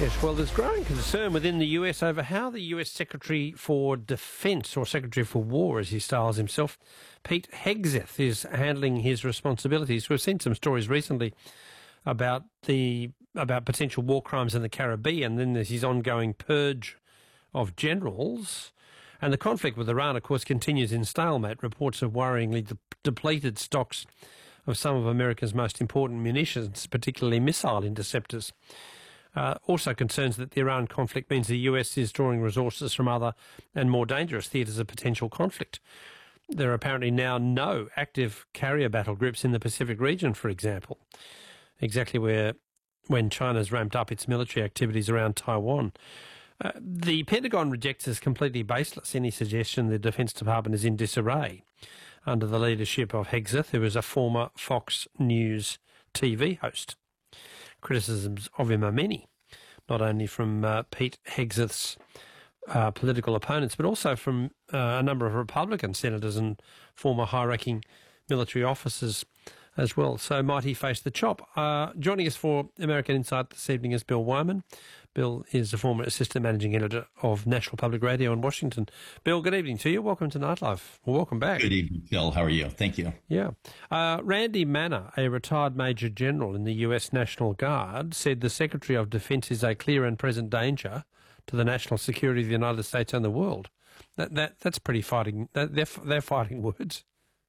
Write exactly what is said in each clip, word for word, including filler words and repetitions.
Yes, well, there's growing concern within the U S over how the U S Secretary for Defence, or Secretary for War as he styles himself, Pete Hegseth, is handling his responsibilities. We've seen some stories recently about the about potential war crimes in the Caribbean. Then there's his ongoing purge of generals. And the conflict with Iran, of course, continues in stalemate. Reports of worryingly de- depleted stocks of some of America's most important munitions, particularly missile interceptors. Uh, also concerns that the Iran conflict means the U S is drawing resources from other and more dangerous theatres of potential conflict. There are apparently now no active carrier battle groups in the Pacific region, for example, exactly where when China's ramped up its military activities around Taiwan. Uh, the Pentagon rejects as completely baseless any suggestion the Defence Department is in disarray under the leadership of Hegseth, who is a former Fox News T V host. Criticisms of him are many, not only from uh, Pete Hegseth's uh, political opponents, but also from uh, a number of Republican senators and former high-ranking military officers as well. So might he face the chop? Uh, joining us for American Insight this evening is Bill Wyman. Bill is a former assistant managing editor of National Public Radio in Washington. Bill, good evening to you. Welcome to Nightlife. Well, welcome back. Good evening, Phil. How are you? Thank you. Yeah. Uh, Randy Manner, a retired Major General in the U S National Guard, said the Secretary of Defence is a clear and present danger to the national security of the United States and the world. That that that's pretty fighting. That, they're they're fighting words.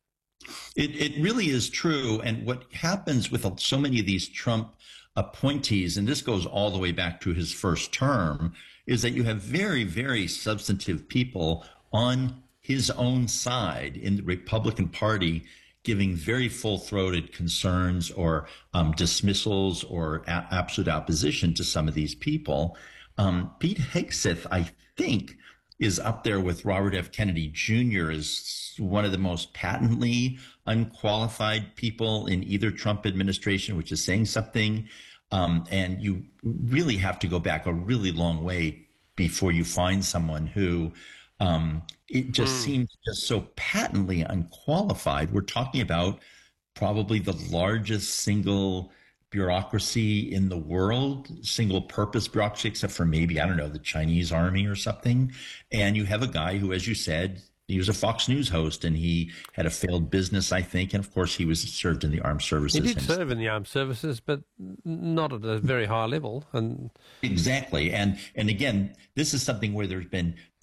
It it really is true. And what happens with so many of these Trump appointees, and this goes all the way back to his first term, is that you have very, very substantive people on his own side in the Republican Party giving very full-throated concerns or um, dismissals or a- absolute opposition to some of these people. Um, Pete Hegseth, I think, is up there with Robert F. Kennedy Junior as one of the most patently unqualified people in either Trump administration, which is saying something. Um, and you really have to go back a really long way before you find someone who um, it just mm. seems just so patently unqualified. We're talking about probably the largest single bureaucracy in the world, single purpose bureaucracy, except for maybe, I don't know, the Chinese army or something. And you have a guy who, as you said, he was a Fox News host and he had a failed business, I think. And of course, he was served in the armed services. He did serve in the armed services, but not at a very high level. And exactly. And, and again, this is something where there's been